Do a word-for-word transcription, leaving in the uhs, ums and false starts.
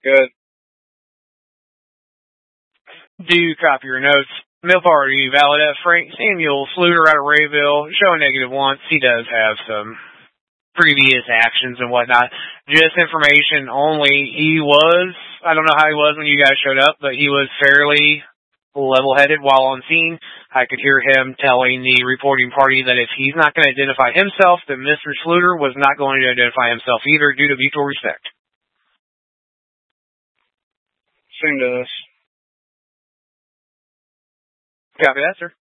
Good. Do copy your notes. Mail party valid at Frank Samuel Sluter out of Rayville. Showing negative once. He does have some previous actions and whatnot. Just information only. He was, I don't know how he was when you guys showed up, but he was fairly level-headed while on scene. I could hear him telling the reporting party that if he's not going to identify himself, then Mister Sluter was not going to identify himself either due to mutual respect. Same to us. Copy that, sir.